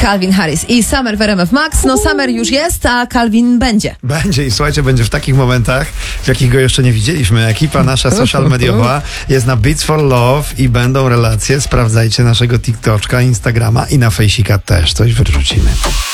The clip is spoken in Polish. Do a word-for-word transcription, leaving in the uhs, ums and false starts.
Calvin Harris i Summer w R M F Max. No Summer już jest, a Calvin będzie. Będzie i słuchajcie, będzie w takich momentach, w jakich go jeszcze nie widzieliśmy. Ekipa nasza social mediowa jest na Beats for Love i będą relacje. Sprawdzajcie naszego TikToka, Instagrama i na Fejsika też coś wyrzucimy.